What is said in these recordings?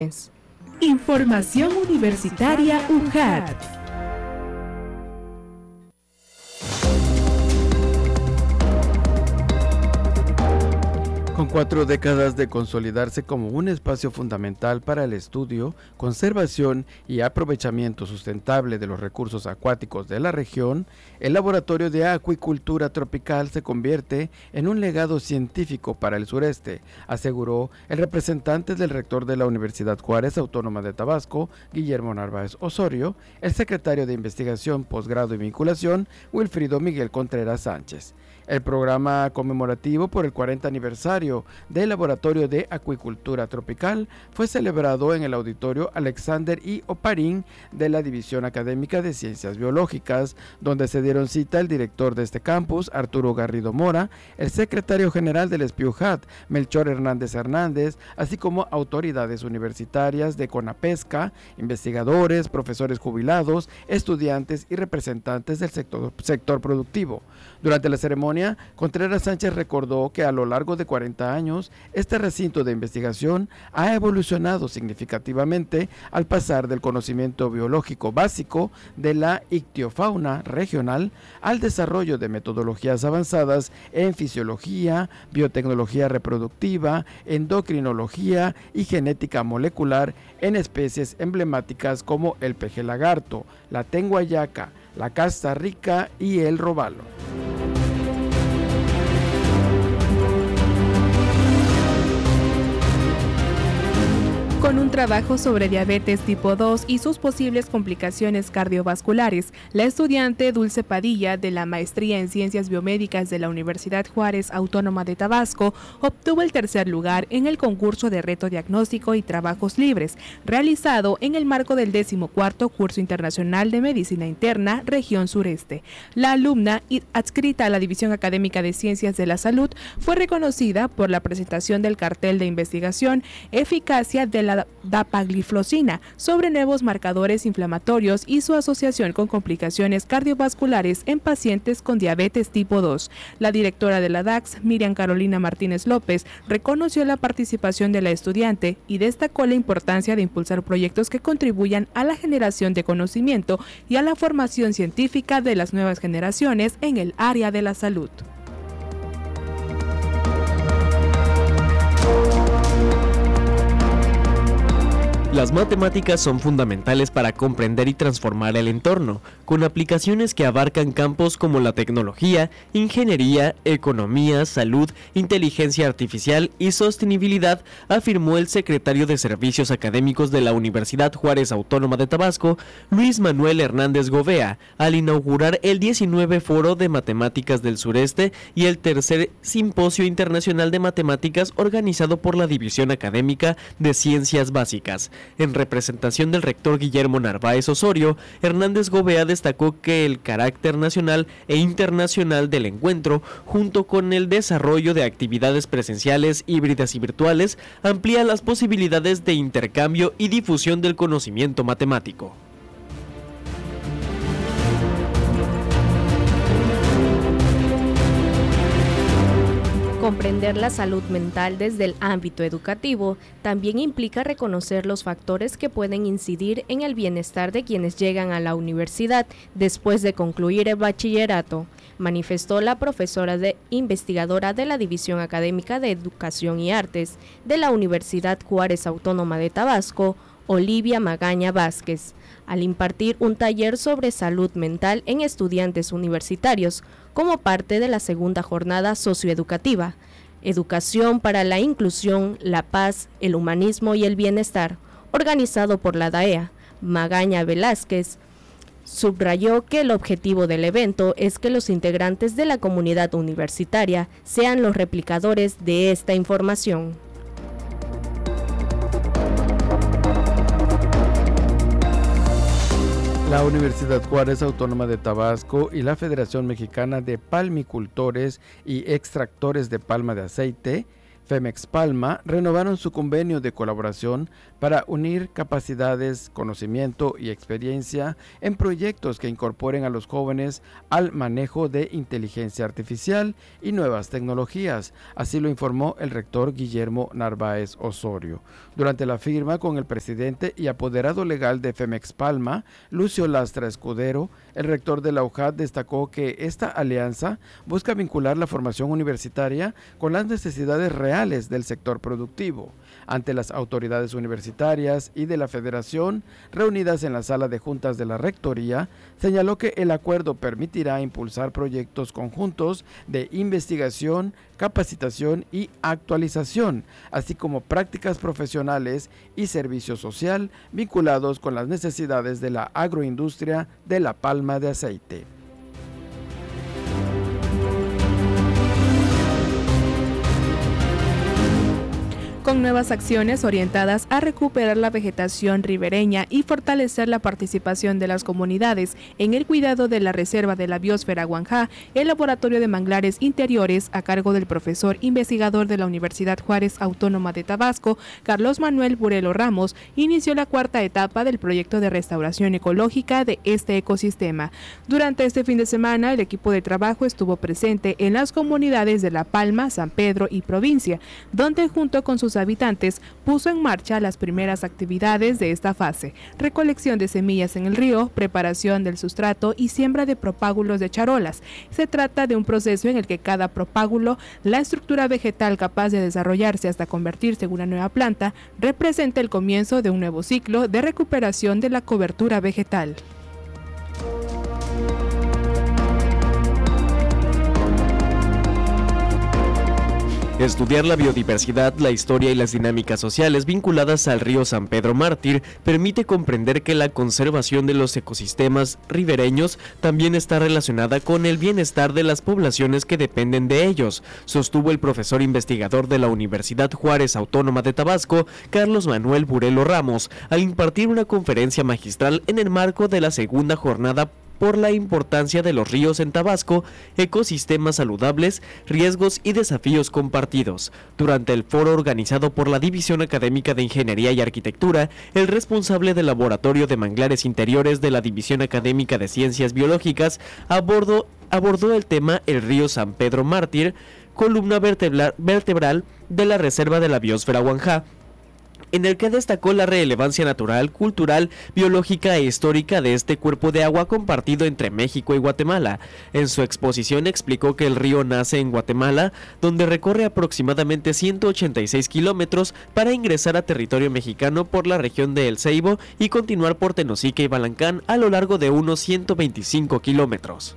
Información Universitaria UJAT. Con 4 décadas de consolidarse como un espacio fundamental para el estudio, conservación y aprovechamiento sustentable de los recursos acuáticos de la región, el Laboratorio de Acuicultura Tropical se convierte en un legado científico para el sureste, aseguró el representante del rector de la Universidad Juárez Autónoma de Tabasco, Guillermo Narváez Osorio, el secretario de Investigación, Posgrado y Vinculación, Wilfrido Miguel Contreras Sánchez. El programa conmemorativo por el 40 aniversario del Laboratorio de Acuicultura Tropical fue celebrado en el auditorio Alexander I. Oparín de la División Académica de Ciencias Biológicas, donde se dieron cita el director de este campus, Arturo Garrido Mora, el secretario general del SPIUJAT, Melchor Hernández Hernández, así como autoridades universitarias de CONAPESCA, investigadores, profesores jubilados, estudiantes y representantes del sector productivo. Durante la ceremonia, Contreras Sánchez recordó que a lo largo de 40 años, este recinto de investigación ha evolucionado significativamente al pasar del conocimiento biológico básico de la ictiofauna regional al desarrollo de metodologías avanzadas en fisiología, biotecnología reproductiva, endocrinología y genética molecular en especies emblemáticas como el peje lagarto, la tenguayaca, la casta rica y el robalo. Con un trabajo sobre diabetes tipo 2 y sus posibles complicaciones cardiovasculares, la estudiante Dulce Padilla, de la Maestría en Ciencias Biomédicas de la Universidad Juárez Autónoma de Tabasco, obtuvo el tercer lugar en el concurso de reto diagnóstico y trabajos libres, realizado en el marco del 14º Curso Internacional de Medicina Interna, Región Sureste. La alumna, adscrita a la División Académica de Ciencias de la Salud, fue reconocida por la presentación del cartel de investigación Eficacia de la dapagliflozina sobre nuevos marcadores inflamatorios y su asociación con complicaciones cardiovasculares en pacientes con diabetes tipo 2. La directora de la DACS, Miriam Carolina Martínez López, reconoció la participación de la estudiante y destacó la importancia de impulsar proyectos que contribuyan a la generación de conocimiento y a la formación científica de las nuevas generaciones en el área de la salud. Las matemáticas son fundamentales para comprender y transformar el entorno, con aplicaciones que abarcan campos como la tecnología, ingeniería, economía, salud, inteligencia artificial y sostenibilidad, afirmó el secretario de Servicios Académicos de la Universidad Juárez Autónoma de Tabasco, Luis Manuel Hernández Govea, al inaugurar el 19 Foro de Matemáticas del Sureste y el tercer Simposio Internacional de Matemáticas organizado por la División Académica de Ciencias Básicas. En representación del rector Guillermo Narváez Osorio, Hernández Govea destacó que el carácter nacional e internacional del encuentro, junto con el desarrollo de actividades presenciales, híbridas y virtuales, amplía las posibilidades de intercambio y difusión del conocimiento matemático. Comprender la salud mental desde el ámbito educativo también implica reconocer los factores que pueden incidir en el bienestar de quienes llegan a la universidad después de concluir el bachillerato, manifestó la profesora investigadora de la División Académica de Educación y Artes de la Universidad Juárez Autónoma de Tabasco, Olivia Magaña Vázquez, al impartir un taller sobre salud mental en estudiantes universitarios como parte de la segunda jornada socioeducativa, Educación para la Inclusión, la Paz, el Humanismo y el Bienestar, organizado por la DAEA. Magaña Velázquez subrayó que el objetivo del evento es que los integrantes de la comunidad universitaria sean los replicadores de esta información. La Universidad Juárez Autónoma de Tabasco y la Federación Mexicana de Palmicultores y Extractores de Palma de Aceite Femex Palma renovaron su convenio de colaboración para unir capacidades, conocimiento y experiencia en proyectos que incorporen a los jóvenes al manejo de inteligencia artificial y nuevas tecnologías. Así lo informó el rector Guillermo Narváez Osorio. Durante la firma con el presidente y apoderado legal de Femex Palma, Lucio Lastra Escudero, el rector de la UJAT destacó que esta alianza busca vincular la formación universitaria con las necesidades reales del sector productivo. Ante las autoridades universitarias y de la Federación, reunidas en la sala de juntas de la Rectoría, señaló que el acuerdo permitirá impulsar proyectos conjuntos de investigación, capacitación y actualización, así como prácticas profesionales y servicio social vinculados con las necesidades de la agroindustria de la palma de aceite. Con nuevas acciones orientadas a recuperar la vegetación ribereña y fortalecer la participación de las comunidades en el cuidado de la reserva de la biosfera Huanjá, el Laboratorio de Manglares Interiores, a cargo del profesor investigador de la Universidad Juárez Autónoma de Tabasco, Carlos Manuel Burelo Ramos, inició la cuarta etapa del proyecto de restauración ecológica de este ecosistema. Durante este fin de semana, el equipo de trabajo estuvo presente en las comunidades de La Palma, San Pedro y Provincia, donde junto con sus habitantes puso en marcha las primeras actividades de esta fase: recolección de semillas en el río, preparación del sustrato y siembra de propágulos de charolas. Se trata de un proceso en el que cada propágulo, la estructura vegetal capaz de desarrollarse hasta convertirse en una nueva planta, representa el comienzo de un nuevo ciclo de recuperación de la cobertura vegetal. Estudiar la biodiversidad, la historia y las dinámicas sociales vinculadas al río San Pedro Mártir permite comprender que la conservación de los ecosistemas ribereños también está relacionada con el bienestar de las poblaciones que dependen de ellos, sostuvo el profesor investigador de la Universidad Juárez Autónoma de Tabasco, Carlos Manuel Burelo Ramos, al impartir una conferencia magistral en el marco de la segunda jornada por la importancia de los ríos en Tabasco, ecosistemas saludables, riesgos y desafíos compartidos. Durante el foro organizado por la División Académica de Ingeniería y Arquitectura, el responsable del Laboratorio de Manglares Interiores de la División Académica de Ciencias Biológicas abordó el tema El río San Pedro Mártir, columna vertebral de la Reserva de la Biosfera Huanjá, en el que destacó la relevancia natural, cultural, biológica e histórica de este cuerpo de agua compartido entre México y Guatemala. En su exposición explicó que el río nace en Guatemala, donde recorre aproximadamente 186 kilómetros para ingresar a territorio mexicano por la región de El Ceibo y continuar por Tenosique y Balancán a lo largo de unos 125 kilómetros.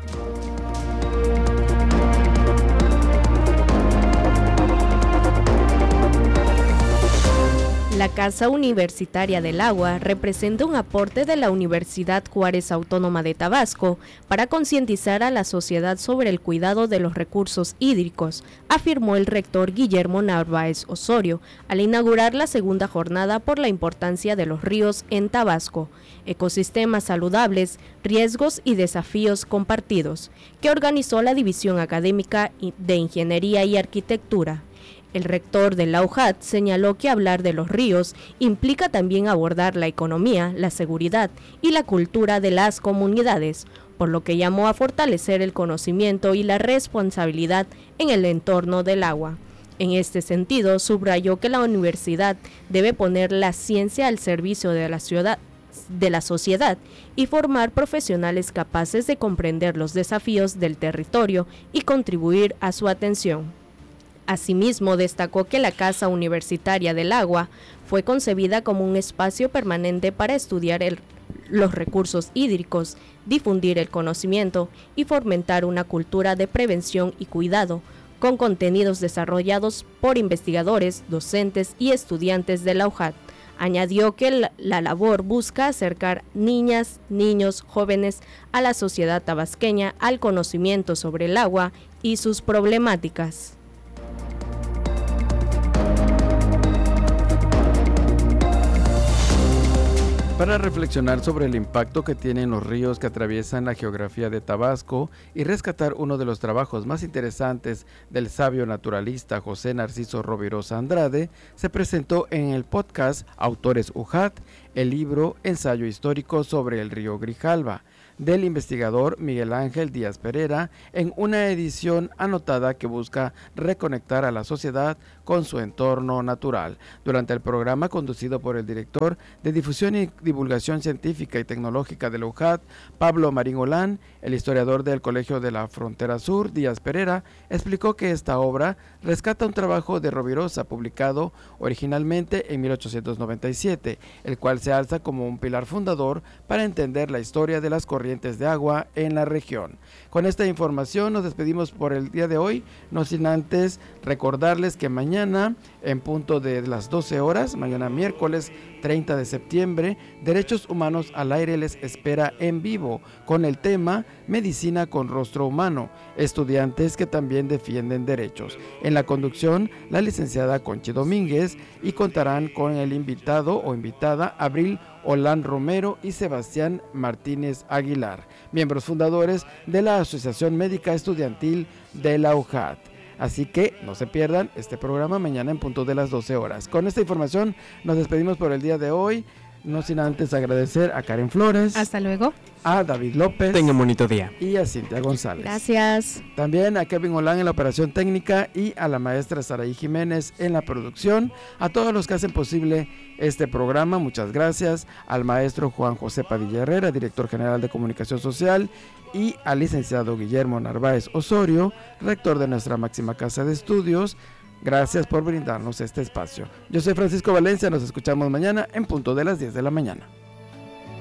La Casa Universitaria del Agua representa un aporte de la Universidad Juárez Autónoma de Tabasco para concientizar a la sociedad sobre el cuidado de los recursos hídricos, afirmó el rector Guillermo Narváez Osorio al inaugurar la segunda jornada por la importancia de los ríos en Tabasco, ecosistemas saludables, riesgos y desafíos compartidos, que organizó la División Académica de Ingeniería y Arquitectura. El rector de la UJAT señaló que hablar de los ríos implica también abordar la economía, la seguridad y la cultura de las comunidades, por lo que llamó a fortalecer el conocimiento y la responsabilidad en el entorno del agua. En este sentido, subrayó que la universidad debe poner la ciencia al servicio de la sociedad y formar profesionales capaces de comprender los desafíos del territorio y contribuir a su atención. Asimismo, destacó que la Casa Universitaria del Agua fue concebida como un espacio permanente para estudiar los recursos hídricos, difundir el conocimiento y fomentar una cultura de prevención y cuidado, con contenidos desarrollados por investigadores, docentes y estudiantes de la UJAT. Añadió que la labor busca acercar niñas, niños, jóvenes a la sociedad tabasqueña al conocimiento sobre el agua y sus problemáticas. para reflexionar sobre el impacto que tienen los ríos que atraviesan la geografía de Tabasco y rescatar uno de los trabajos más interesantes del sabio naturalista José Narciso Rovirosa Andrade, se presentó en el podcast Autores UJAT el libro Ensayo histórico sobre el río Grijalva, del investigador Miguel Ángel Díaz Pereira, en una edición anotada que busca reconectar a la sociedad con su entorno natural. Durante el programa conducido por el director de Difusión y Divulgación Científica y Tecnológica de la UJAT, Pablo Marín Olán, el historiador del Colegio de la Frontera Sur, Díaz Pereira, explicó que esta obra rescata un trabajo de Rovirosa publicado originalmente en 1897, el cual se alza como un pilar fundador para entender la historia de las corrientes de agua en la región. Con esta información nos despedimos por el día de hoy, no sin antes recordarles que mañana en punto de las 12 horas, mañana miércoles 30 de septiembre, Derechos Humanos al Aire les espera en vivo con el tema Medicina con Rostro Humano, estudiantes que también defienden derechos. En la conducción, la licenciada Conchi Domínguez, y contarán con el invitado o invitada Abril Olán Romero y Sebastián Martínez Aguilar, miembros fundadores de la Asociación Médica Estudiantil de la UJAT. Así que no se pierdan este programa mañana en punto de las 12 horas. Con esta información nos despedimos por el día de hoy, no sin antes agradecer a Karen Flores. Hasta luego. A David López. Tenga un bonito día. Y a Cintia González. Gracias. También a Kevin Olán en la operación técnica y a la maestra Saraí Jiménez en la producción. A todos los que hacen posible este programa, muchas gracias. Al maestro Juan José Padilla Herrera, director general de Comunicación Social, y al licenciado Guillermo Narváez Osorio, rector de nuestra máxima casa de estudios. Gracias por brindarnos este espacio. Yo soy Francisco Valencia, nos escuchamos mañana en punto de las 10 de la mañana.